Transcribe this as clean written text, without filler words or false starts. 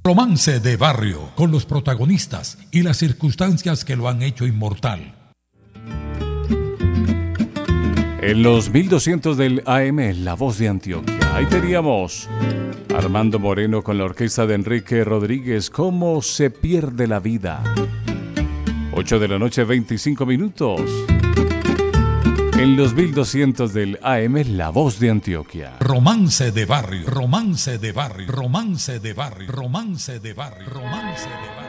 Romance de barrio, con los protagonistas y las circunstancias que lo han hecho inmortal. En los 1200 del AM, La Voz de Antioquia. Ahí teníamos Armando Moreno con la orquesta de Enrique Rodríguez, ¿Cómo se pierde la vida? 8 de la noche, 25 minutos. En los 1200 del AM, La Voz de Antioquia. Romance de barrio, romance de barrio, romance de barrio, romance de barrio, romance de barrio.